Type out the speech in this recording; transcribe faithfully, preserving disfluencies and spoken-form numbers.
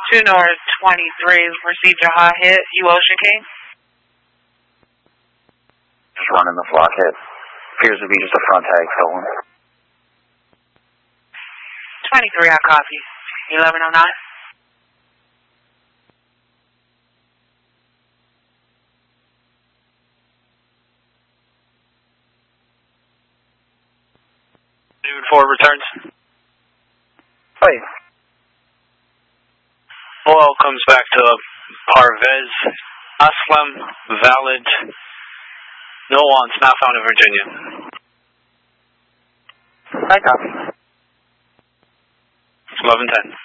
two North twenty-three, received a hot hit. You Ocean King? Just running the flock hit. Appears to be just a front tag stolen. twenty-three, I copy. eleven oh nine. Four returns. Hey. Oil comes back to Parvez. Aslam, valid. No wants, not found in Virginia. I copy. eleven ten.